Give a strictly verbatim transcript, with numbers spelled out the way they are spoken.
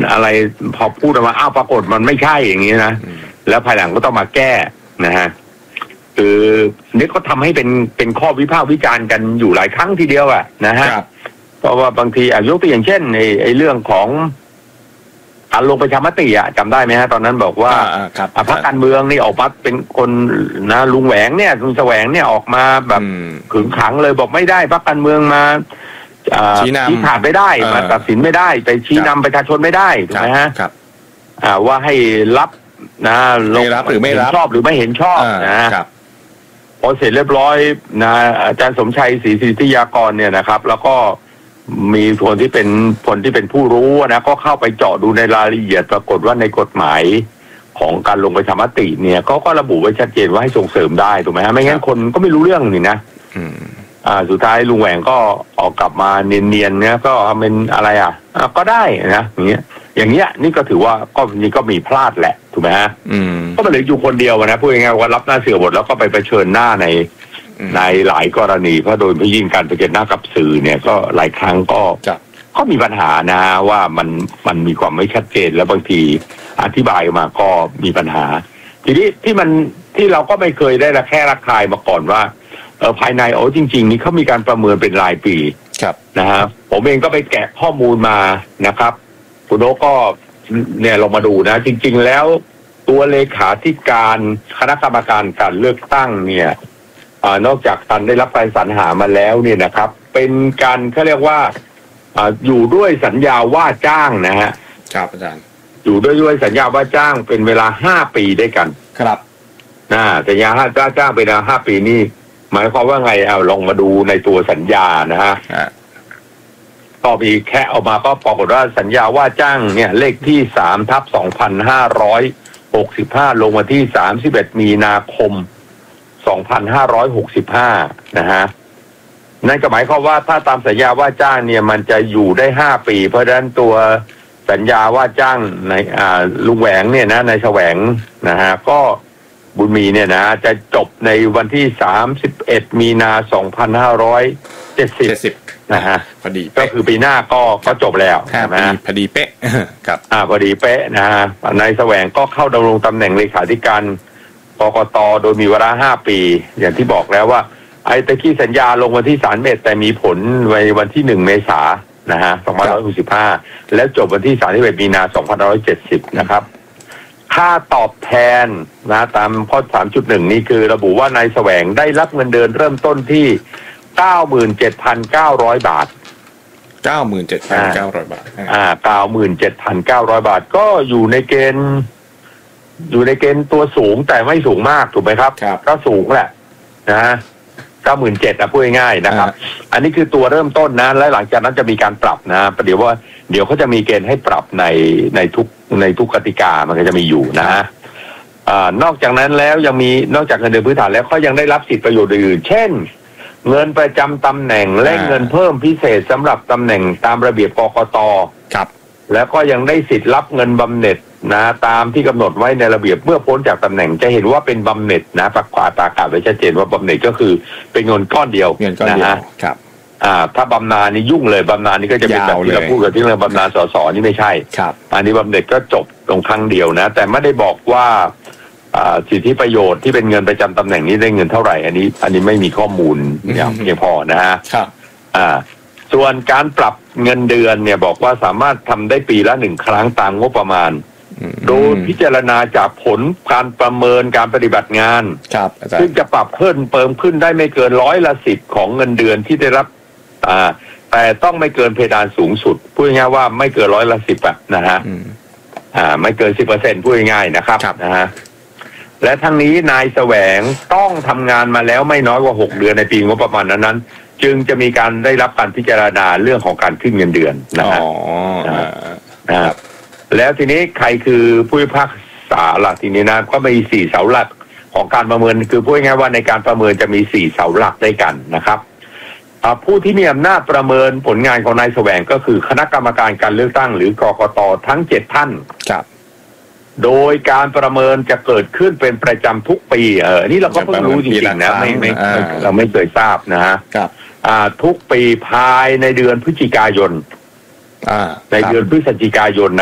อะไรพอพูดออกมาอ้าวปรากฏมันไม่ใช่อย่างนี้นะแล้วภายหลังก็ต้องมาแก้นะฮะคือนี่ก็ทำให้เป็นเป็นข้อวิพากษ์วิจารณ์กันอยู่หลายครั้งทีเดียวอะนะฮะเพราะว่าบางทียกตัวอย่างเช่นไอ้ไอ้เรื่องของการลงประชามติอะจำได้ไหมฮะตอนนั้นบอกว่าพรรคการเมืองนี่ออกมาเป็นคนนะลุงแหวงเนี่ยลุงแสวงเนี่ยออกมาแบบขึงขังเลยบอกไม่ได้พรรคการเมืองมาชี้ขาดไม่ได้มาตัดสินไม่ได้ไปชี้นำประชาชนไม่ได้ถูกไหมฮะว่าให้รับนะลงหรือไม่รับชอบหรือไม่เห็นชอบนะพอเสร็จเรียบร้อยนะอาจารย์สมชัยศรีสิทธิยากรเนี่ยนะครับแล้วก็มีคนที่เป็นคนที่เป็นผู้รู้นะก็เข้าไปเจาะดูในรายละเอียดปรากฏว่าในกฎหมายของการลงประชามติเนี่ยเขาก็ระบุไว้ชัดเจนว่าให้ส่งเสริมได้ถูกไหมฮะไม่งั้นคนก็ไม่รู้เรื่องนี่นะอ่าสุดท้ายลุงแหวงก็ออกกลับมาเนียนๆเนี่ยก็เป็นอะไรอ่ะก็ได้นะอย่างเงี้ยอย่างเงี้ยนี่ก็ถือว่าก็นี่ก็มีพลาดแหละถูกไหมฮะก็มันเหลืออยู่คนเดียวนะพูดง่ายๆว่ารับหน้าเสือหมดแล้วก็ไปเผชิญหน้าในในหลายกรณีเพราะโดยเฉพาะยิ่งการเผชิญหน้ากับสื่อเนี่ยก็หลายครั้งก็ก็มีปัญหานะว่ามันมันมีความไม่ชัดเจนแล้วบางทีอธิบายมาก็มีปัญหาทีนี้ที่มันที่เราก็ไม่เคยได้ระแค่ระคายมาก่อนว่าเออภายในโอ้จริงๆนี่เขามีการประเมินเป็นรายปีนะฮะผมเองก็ไปแกะข้อมูลมานะครับคุณโอ๊ก็เนี่ยลองมาดูนะจริงๆแล้วตัวเลขาธิการคณะกรรมการการเลือกตั้งเนี่ยอ่านอกจากการได้รับการสรรหามาแล้วเนี่ยนะครับเป็นการเขาเรียกว่าอ่าอยู่ด้วยสัญญาว่าจ้างนะฮะครับอาจารย์อยู่ด้วยด้วยสัญญาว่าจ้างเป็นเวลาห้าปีด้วยกันครับนะสัญญาว่าจ้างเป็นเวลาห้าปีนี่หมายความว่าไงเอาลองมาดูในตัวสัญญานะฮะก็มีแค่ออกมาก็ปรากฏว่าสัญญาว่าจ้างเนี่ยเลขที่สามทับสองพันห้าร้อยหกสิบห้าลงมาที่สามสิบเอ็ดมีนาคมสองพันห้าร้อยหกสิบห้านะฮะนั่นก็หมายความว่าถ้าตามสัญญาว่าจ้างเนี่ยมันจะอยู่ได้ห้าปีเพราะฉะนั้นตัวสัญญาว่าจ้างในอ่าลุงแหวงเนี่ยนะในแสวงนะฮะก็บุญมีเนี่ยนะจะจบในวันที่สามสิบเอ็ดมีนาสองพันห้าร้อยเจ็ดสิบนะฮะพอดีก็คือปีหน้าก็ก็จบแล้วใช่ไหมพอดีเป๊ะครับอ่าพอดีเป๊ะนะฮะนายแสวงก็เข้าดำรงตำแหน่งเลขาธิการกกต.โดยมีเวลาห้าปีอย่างที่บอกแล้วว่าไอ้ตะกี้สัญญาลงวันที่สามเมษแต่มีผลในวันที่หนึ่งเมษายนนะฮะสองพันห้าร้อยหกสิบห้าแล้วจบวันที่สามสิบเอ็ดมีนาสองพันห้าร้อยเจ็ดสิบนะครับค่าตอบแทนนะตามข้อ สามจุดหนึ่ง นี่คือระบุว่านายแสวงได้รับเงินเดือนเริ่มต้นที่ เก้าหมื่นเจ็ดพันเก้าร้อย บาทเก้าหมื่นเจ็ดพันเก้าร้อย บาทอ่า เก้าหมื่นเจ็ดพันเก้าร้อย บาทก็อยู่ในเกณฑ์อยู่ในเกณฑ์ตัวสูงแต่ไม่สูงมากถูกไหมครับก็สูงแหละนะฮะ เก้าหมื่นเจ็ดพัน นะพูดง่ายๆนะครับอันนี้คือตัวเริ่มต้นนะและหลังจากนั้นจะมีการปรับนะประเดี๋ยวว่าเดี๋ยวเขาจะมีเกณฑ์ให้ปรับในในทุกในทุกกติกามันก็จะมีอยู่นะฮะอ่านอกจากนั้นแล้วยังมีนอกจากเงินเดือนพื้นฐานแล้วเขายังได้รับสิทธิประโยชน์อื่นเช่นเงินประจำตำแหน่งและเงินเพิ่มพิเศษสำหรับตำแหน่งตามระเบียบกกต. ครับแล้วก็ยังได้สิทธิ์รับเงินบำเหน็จนะตามที่กำหนดไว้ในระเบียบเมื่อพ้นจากตำแหน่งจะเห็นว่าเป็นบำเหน็จนะประกาศประกาศไว้ชัดเจนว่าบำเหน็จก็คือเป็นเงินก้อนเดียวนะฮะครับอ่าถ้าบำนาญนี่ยุ่งเลยบำนาญนี่ก็จะเป็นแบบที่เราพูดกันที่เรื่องบำนาญสสนี่ไม่ใช่ครับอันนี้บำเหน็จก็จบตรงครั้งเดียวนะแต่ไม่ได้บอกว่าสิทธิประโยชน์ที่เป็นเงินประจำตำแหน่งนี้ได้เงินเท่าไหร่อันนี้อันนี้ไม่มีข้อมูลอย่างเพียงพอนะฮะครับอ่าส่วนการปรับเงินเดือนเนี่ยบอกว่าสามารถทำได้ปีละหนึ่งครั้งตามงบประมาณโดยพิจารณาจากผลการประเมินการปฏิบัติงานซึ่งจะปรับเพิ่มเติมขึ้นได้ไม่เกินร้อยละสิบของเงินเดือนที่ได้รับอ่าแต่ต้องไม่เกินเพดานสูงสุดพูดง่ายๆว่าไม่เกินร้อยละสิบอะนะฮะอ่าไม่เกินสิบเปอร์เซ็นต์พูดง่ายๆนะครับนะฮะและทั้งนี้นายแสวงต้องทำงานมาแล้วไม่น้อยกว่าหกเดือนในปีงบประมาณนั้นจึงจะมีการได้รับการพิจารณาเรื่องของการขึ้นเงินเดือนนะฮะนะครับแล้วทีนี้ใครคือผู้พิพากษาหลักทีนี้นะก็มีสี่เสาหลักของการประเมินคือพูดง่ายๆว่าในการประเมินจะมีสี่เสาหลักด้วยกันนะครับผู้ที่มีอำนาจประเมินผลงานของนายแสวงก็คือคณะกรรมการการเลือกตั้งหรือกกต.ทั้งเจ็ดท่านครับโดยการประเมินจะเกิดขึ้นเป็นประจำทุกปีเออนี่เราก็เพิ่งรู้จริงๆนะไม่ไม่เราไม่เคยทราบนะฮะอ่าทุกปีภายในเดือนพฤศจิกายนในเดือนพฤศจิกายน